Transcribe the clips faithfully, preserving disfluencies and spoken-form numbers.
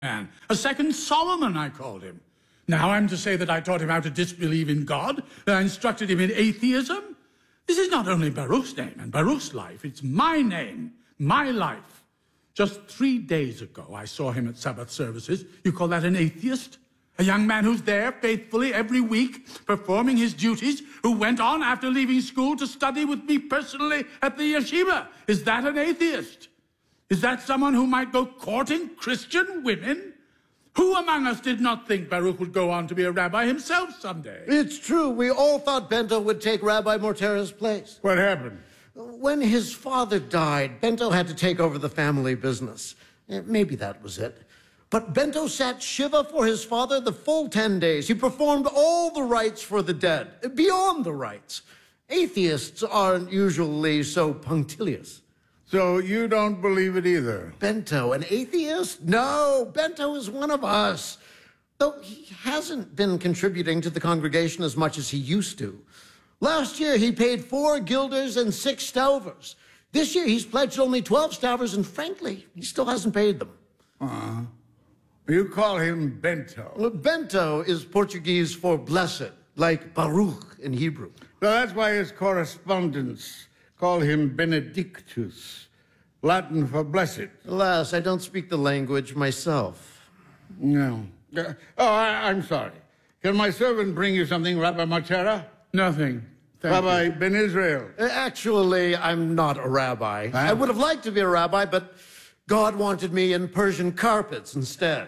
man. A second Solomon, I called him. Now I'm to say that I taught him how to disbelieve in God, that I instructed him in atheism? This is not only Baruch's name and Baruch's life, it's my name, my life. Just three days ago, I saw him at Sabbath services. You call that an atheist? A young man who's there faithfully every week, performing his duties, who went on after leaving school to study with me personally at the yeshiva. Is that an atheist? Is that someone who might go courting Christian women? Who among us did not think Baruch would go on to be a rabbi himself someday? It's true. We all thought Bento would take Rabbi Mortera's place. What happened? When his father died, Bento had to take over the family business. Eh, Maybe that was it. But Bento sat Shiva for his father the full ten days. He performed all the rites for the dead, beyond the rites. Atheists aren't usually so punctilious. So you don't believe it either? Bento, an atheist? No, Bento is one of us. Though he hasn't been contributing to the congregation as much as he used to. Last year, he paid four guilders and six stovers. This year, he's pledged only twelve stovers, and frankly, he still hasn't paid them. Uh-huh. You call him Bento. Well, Bento is Portuguese for blessed, like Baruch in Hebrew. So that's why his correspondents call him Benedictus, Latin for blessed. Alas, I don't speak the language myself. No. Uh, oh, I, I'm sorry. Can my servant bring you something, Rabbi Mortera? Nothing. Thank Rabbi you. Ben Israel. Uh, Actually, I'm not a rabbi. Huh? I would have liked to be a rabbi, but God wanted me in Persian carpets instead.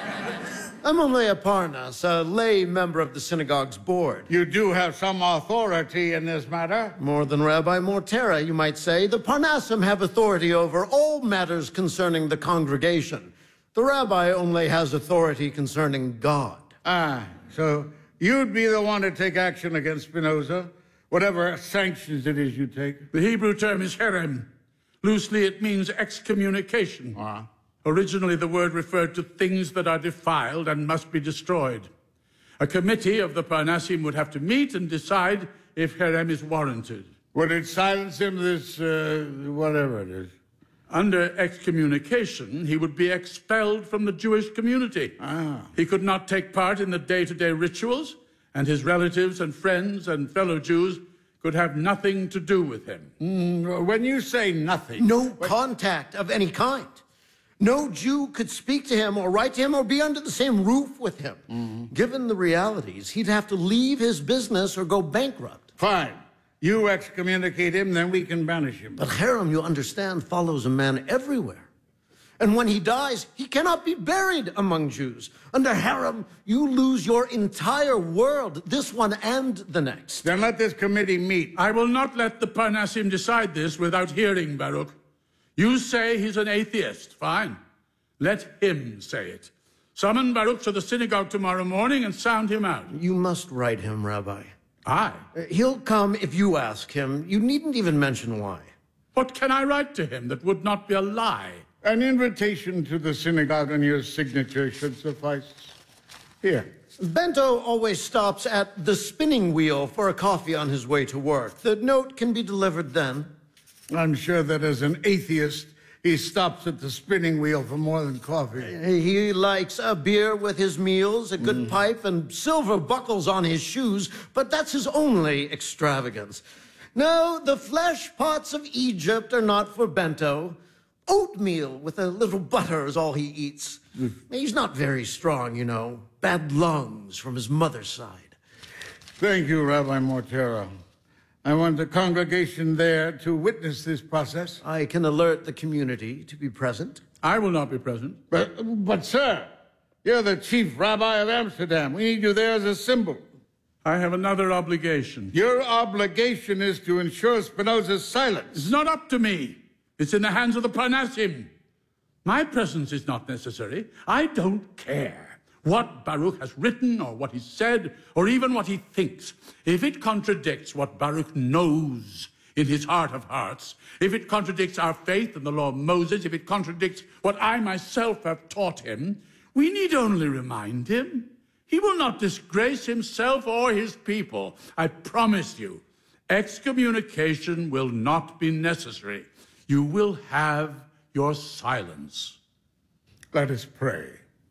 I'm only a parnas, a lay member of the synagogue's board. You do have some authority in this matter. More than Rabbi Mortera, you might say. The parnasim have authority over all matters concerning the congregation. The rabbi only has authority concerning God. Ah, so you'd be the one to take action against Spinoza, whatever sanctions it is you take. The Hebrew term is herem. Loosely, it means excommunication. Ah. Originally, the word referred to things that are defiled and must be destroyed. A committee of the Parnasim would have to meet and decide if herem is warranted. Would it silence him, this, uh, whatever it is? Under excommunication, he would be expelled from the Jewish community. Ah. He could not take part in the day-to-day rituals, and his relatives and friends and fellow Jews could have nothing to do with him. Mm, when you say nothing... No what... contact of any kind. No Jew could speak to him or write to him or be under the same roof with him. Mm-hmm. Given the realities, he'd have to leave his business or go bankrupt. Fine. You excommunicate him, then we can banish him. But harem, you understand, follows a man everywhere. And when he dies, he cannot be buried among Jews. Under harem, you lose your entire world, this one and the next. Then let this committee meet. I will not let the Parnasim decide this without hearing Baruch. You say he's an atheist. Fine. Let him say it. Summon Baruch to the synagogue tomorrow morning and sound him out. You must write him, Rabbi. I? Uh, He'll come if you ask him. You needn't even mention why. What can I write to him that would not be a lie? An invitation to the synagogue and your signature should suffice. Here. Bento always stops at the spinning wheel for a coffee on his way to work. The note can be delivered then. I'm sure that as an atheist, he stops at the spinning wheel for more than coffee. He likes a beer with his meals, a good mm. pipe, and silver buckles on his shoes, but that's his only extravagance. No, the flesh pots of Egypt are not for Bento. Oatmeal with a little butter is all he eats. Mm. He's not very strong, you know. Bad lungs from his mother's side. Thank you, Rabbi Mortera. I want the congregation there to witness this process. I can alert the community to be present. I will not be present. But, but sir, you're the chief rabbi of Amsterdam. We need you there as a symbol. I have another obligation. Your obligation is to ensure Spinoza's silence. It's not up to me. It's in the hands of the Parnasim. My presence is not necessary. I don't care what Baruch has written or what he said or even what he thinks. If it contradicts what Baruch knows in his heart of hearts, if it contradicts our faith and the law of Moses, if it contradicts what I myself have taught him, we need only remind him. He will not disgrace himself or his people. I promise you, excommunication will not be necessary. You will have your silence. Let us pray.